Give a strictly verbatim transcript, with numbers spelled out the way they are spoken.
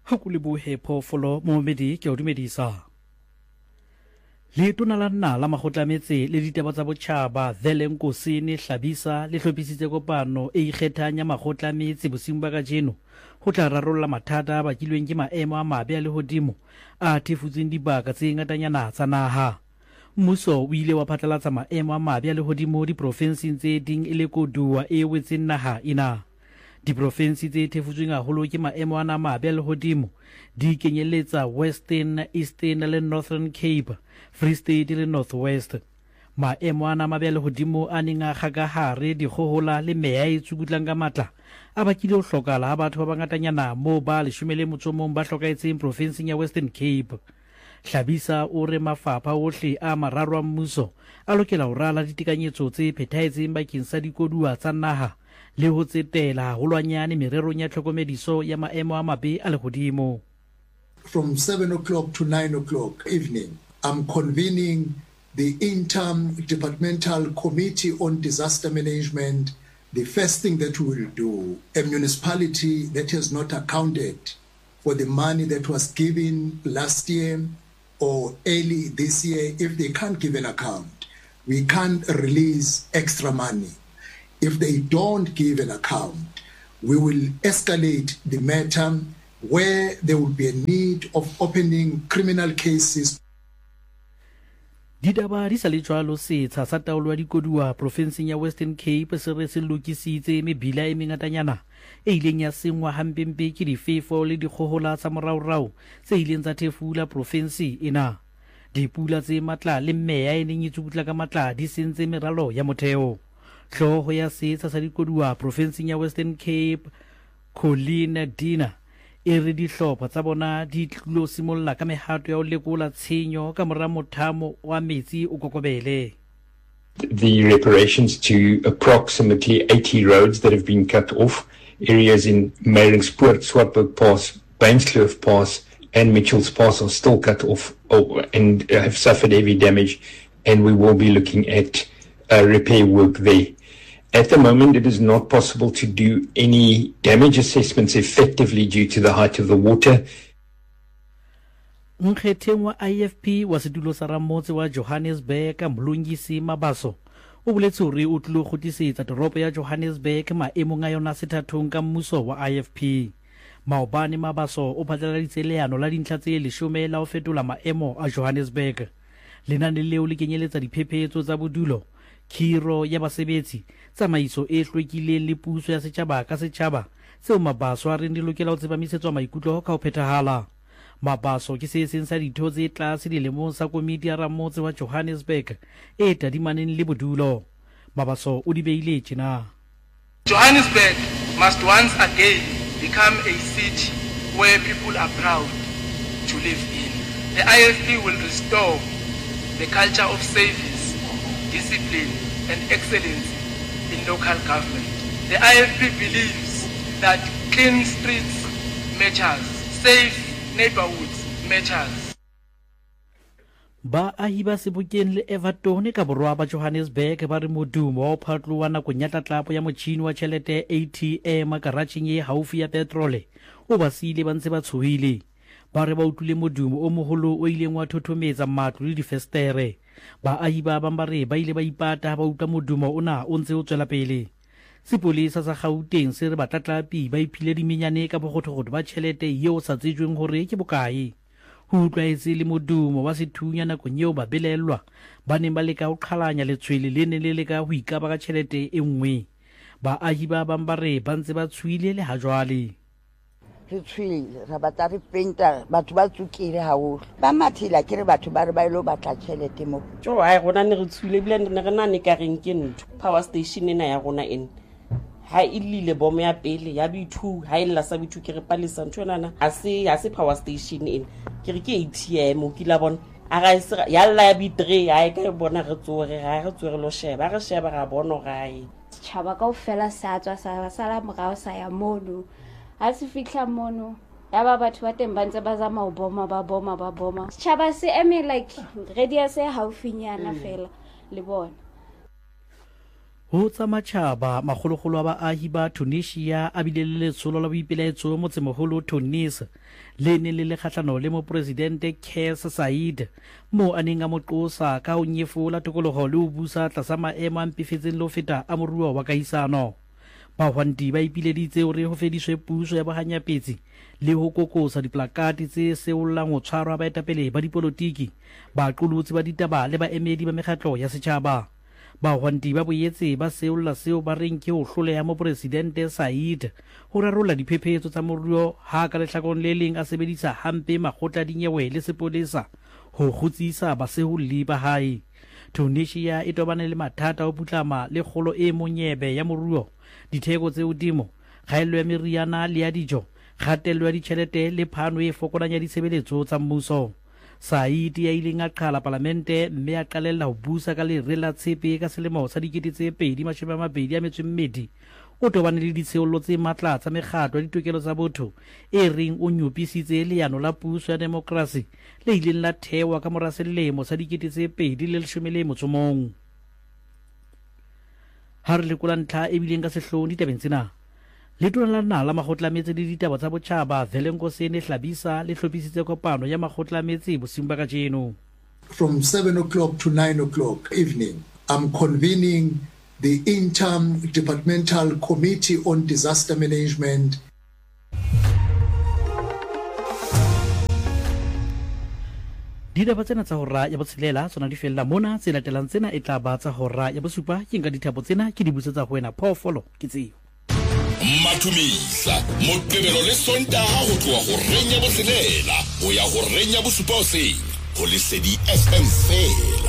ha go le bohe phofolo moemedi ke o dumedisa le tona la nna la magotlametse le ditaba tsa botšhaba Nkosini Hlabisa le tlhophisitse kopano e ikgethang ya magotlametse bosiung ba kajeno go tla rarolla mathata a bakilweng ke maemo a mabe a lehodimo a thefutseng dibaka tse ngatanyana tsa naha. Mmuso o ile wa phatlalatsa maemo a mabe a lehodimo diprofenseng tse ding e le koduwa e wetseng naha ena. Diprofensi tse thefutsweng haholo ke maemo a mabe a lehodimo di kenyeletsa Western, Eastern le Northern Cape, Free State le North West. Maemo a mabe a lehodimo a neng a kgakahare dikgohola le meya e tsukutlang ka matla a bakile ho hlokala ha batho ba bangatanyana moo ba leshome le motso mong ba hlokaetseng profenseng ya Western Cape. Hlabisa o re mafapha ohle a mararo a mmuso a lokela ho rala ditekanyetso tse phethahetseng bakeng sa dikoduwa tsa naha le ho tsetela haholwanyane mererong ya tlhokomediso ya maemo a mabe a lehodimo. From seven o'clock to nine o'clock evening, I'm convening the Interdepartmental Committee on Disaster Management. The first thing that we will do, a municipality that has not accounted for the money that was given last year or early this year, if they can't give an account, we can't release extra money. If they don't give an account, we will escalate the matter where there will be a need of opening criminal cases. Didaba di sa le jwalo setsha sa taolo ya dikoduwa profenseng ya Western Cape se re se lokisitse mebila e mengatanyana e ileng ya sengwa hampempe ke difefo le dikgohola tsa moraorao tse ileng tsa thefula profensi ena. Dipula tse matla le meya e neng e tsukutla ka matla di sentse meralo ya motheo. Tlhogo ya setsha sa dikoduwa profenseng ya Western Cape, Colleen Dina, e re dihlopha tsa bona di tlo simolla ka mehato ya ho lekola tshenyo ka mora mothamo wa metsi o kokobele. The reparations to approximately eighty roads that have been cut off, areas in Maringspoort, Swartberg Pass, Bainskloof Pass and Mitchell's Pass are still cut off and have suffered heavy damage, and we will be looking at uh, repair work there. At the moment, it is not possible to do any damage assessments effectively due to the height of the water. Nkgetheng wa I F P wa setulo sa Ramotse wa Johannesburg Mlungisi Mabaso o boletse hore o tlilo kgutisetsa toropo ya Johannesburg maemong a yona sethathong ka mmuso wa I F P. Maobane Mabaso o phatlaladitse leano la dintlha tse leshome la ho fetola maemo a Johannesburg. Lenane leo le kenyeletsa diphephetso tsa bodulo, khiro ya basebetsi, tsamaiso e hlwekileng le puso ya setjhaba ka setjhaba tseo Mabaso a reng di lokela ho tsepamisetswa maikutlo ka ho phethahala. Mabaso ke se seng sa ditho tse tlase dilemong sa komiti ya Ramotse wa Johannesburg e tadimaneng le bodulo. Mabaso o di beile tjena. Johannesburg must once again become a city where people are proud to live in. The I F P will restore the culture of service, discipline and excellence in local government. The I F P believes that clean streets matters, safe neighborhoods matters. Ba ahi ba Sebokeng le Everton ka borwa ba Johannesburg ba re modumo wa phatlowa nakong ya tlatlapo ya motjhini wa tjhelete A T M garageng e haufi ya petrole o ba siile ba ntse ba tshohile. Ba re ba utlwile modumo o moholo o ileng wa thothometsa matlo le difestere. Ba ahi ba bang ba re ba ile ba ipata ba utlwa modumo ona o ntse o tswela pele. Sepolesa sa Gauteng se re batlatlapi ba iphile dimenyane ka bogothogoto ba tjhelete eo sa tsejweng hore ke bokae. Ho utlwaetse le modumo wa sethunya nakong eo ba belellwa ba neng ba leka ho qhalanya letshwele le ne le leka ho ikaba ka tjhelete e nngwe. Ba ahi ba bang ba re ba ntse ba tshwile le ha jwale. Re tshwile ra batla re penta batho ba tsukile haholo ba mathila ke re batho ba re ba ilo batla tjhelete mo jo ai gona ne re tshwile bile ne re na ne ka reng ke ntho power station ena ya rona ena ha ilile bomo ya pele ya B two ha illa sa B two ke re palisa ntho nana a se a se power station ena ke re ke A T M o kila bona a ga se ya lla ya B three ha e ka bona re tsore ha re tsore lo sheba re sheba ga bona gae tshaba ka o fela sa tswa sa sala morao sa ya mono a se fitla mono ya ba batho ba teng ba ntse ba zama ho boma ba boma ba boma tshaba se eme like ready ya se haufinyana fela le bona. ho tsa matjhaba magologolo a baahi ba Tunisia a bile le letsholo la boipelaetso motsemogolo Tunis le ne le le kgatlano le mopresidente Kais Saied mo a neng a mo qosa ka ho nyefola tokologo le ho busa tlasa maemo a mpefetseng le ho feta a moruo wa kahisano. Bahwanti ba ipileditse hore ho fediswe puso ya bahanyapetsi le ho kokosa diplakati tse seollang ho tshwarwa baetapele ba dipolotiki, baqolotsi ba ditaba le baemedi ba mekgatlo ya setjhaba. Bahwanti ba boetse ba seolla seo ba reng ke ho hloleha mopresidente Saied ho rarolla diphephetso tsa moruo ha ka lehlakong le leng a sebedisa hampe makgotla a dinyewe le sepolesa ho kgutsisa baseholli ba hae. Tunisia e tobane le mathata ho putlama le kgolo e monyebe ya moruo, ditheko tse hodimo, kgaello ya meriana le ya dijo, kgatello ya ditjhelete le phano e fokolang ya ditshebeletso tsa mmuso. Saied ya ileng a qhala parlamente mme a qalella ho busa ka lerele la tshepe ka selemo sa dikete tse pedi mashome a mabedi a metso e mmedi. O tobane le ditsheollo tse matla tsa mekgatlo ya ditokelo tsa botho e reng o nyopisitse leano la puso ya demokrasi le ileng la thewa ka mora selemo sa dikete tse pedi le leshome le motso mong. Ha re lekola ntlha e bileng ka sehloohong ditabeng tsena, letona la naha la makgotla a metse le ditaba tsa botjhaba Velenkosini Hlabisa le hlophisitse kopano ya makgotla a metse bosiung ba kajeno. From seven o'clock to nine o'clock evening, I'm convening the Interdepartmental Committee on Disaster Management. Ditaba tsena tsa hora ya botshelela tsona di fella mona, tse latelang tsena e tla ba tsa hora ya bosupa. Ke nka dithabo tsena ke di busetsa ho wena phoofolo ke tseo. Matumisa Moqebelo le Sontaha ho tloha ho reng ya botshelela ho ya ho reng ya bosupa hoseng ho Lesedi F M fela.